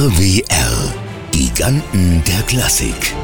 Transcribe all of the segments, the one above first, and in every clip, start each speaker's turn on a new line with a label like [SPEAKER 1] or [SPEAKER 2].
[SPEAKER 1] RWR, Giganten der Klassik.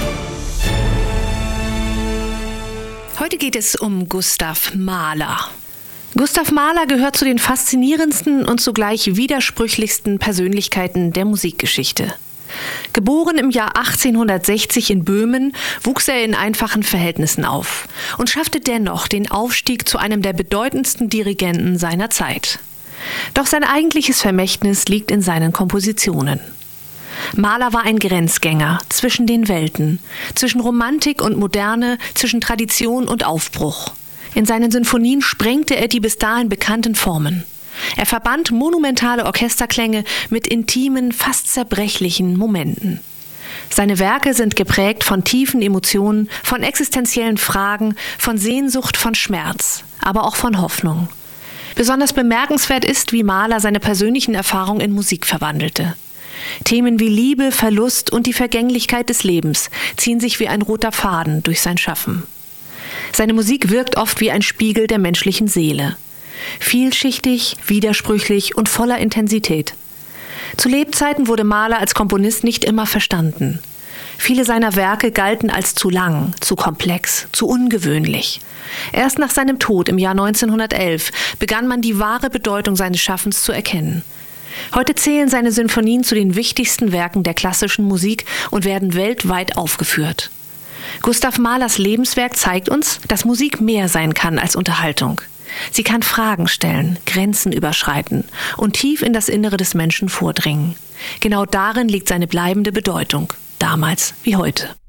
[SPEAKER 2] Heute geht es um Gustav Mahler. Gustav Mahler gehört zu den faszinierendsten und zugleich widersprüchlichsten Persönlichkeiten der Musikgeschichte. Geboren im Jahr 1860 in Böhmen, wuchs er in einfachen Verhältnissen auf und schaffte dennoch den Aufstieg zu einem der bedeutendsten Dirigenten seiner Zeit. Doch sein eigentliches Vermächtnis liegt in seinen Kompositionen. Mahler war ein Grenzgänger zwischen den Welten, zwischen Romantik und Moderne, zwischen Tradition und Aufbruch. In seinen Sinfonien sprengte er die bis dahin bekannten Formen. Er verband monumentale Orchesterklänge mit intimen, fast zerbrechlichen Momenten. Seine Werke sind geprägt von tiefen Emotionen, von existenziellen Fragen, von Sehnsucht, von Schmerz, aber auch von Hoffnung. Besonders bemerkenswert ist, wie Mahler seine persönlichen Erfahrungen in Musik verwandelte. Themen wie Liebe, Verlust und die Vergänglichkeit des Lebens ziehen sich wie ein roter Faden durch sein Schaffen. Seine Musik wirkt oft wie ein Spiegel der menschlichen Seele. Vielschichtig, widersprüchlich und voller Intensität. Zu Lebzeiten wurde Mahler als Komponist nicht immer verstanden. Viele seiner Werke galten als zu lang, zu komplex, zu ungewöhnlich. Erst nach seinem Tod im Jahr 1911 begann man die wahre Bedeutung seines Schaffens zu erkennen. Heute zählen seine Sinfonien zu den wichtigsten Werken der klassischen Musik und werden weltweit aufgeführt. Gustav Mahlers Lebenswerk zeigt uns, dass Musik mehr sein kann als Unterhaltung. Sie kann Fragen stellen, Grenzen überschreiten und tief in das Innere des Menschen vordringen. Genau darin liegt seine bleibende Bedeutung, damals wie heute.